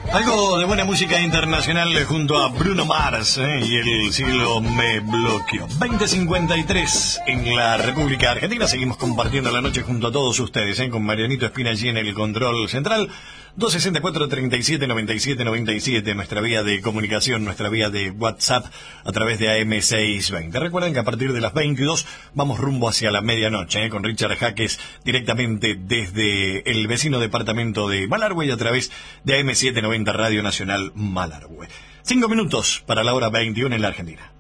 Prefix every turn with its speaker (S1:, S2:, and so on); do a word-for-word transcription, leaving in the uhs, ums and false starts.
S1: Algo de buena música internacional junto a Bruno Mars, ¿eh? Y el siglo me bloqueó. veinte cincuenta y tres en la República Argentina. Seguimos compartiendo la noche junto a todos ustedes, ¿eh? Con Marianito Espina allí en el control central. dos sesenta y cuatro, treinta y siete, noventa y siete, noventa y siete, nuestra vía de comunicación, nuestra vía de WhatsApp a través de A M seiscientos veinte. Recuerden que a partir de las veintidós vamos rumbo hacia la medianoche, ¿eh? Con Richard Jaques directamente desde el vecino departamento de Malargüe y a través de A M setecientos noventa Radio Nacional Malargüe. Cinco minutos para la hora veintiuno en la Argentina.